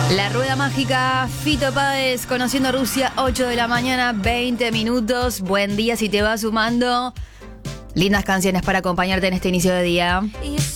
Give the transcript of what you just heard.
La rueda mágica, Fito Páez, conociendo Rusia, 8 de la mañana, 20 minutos. Buen día si te vas sumando. Lindas canciones para acompañarte en este inicio de día.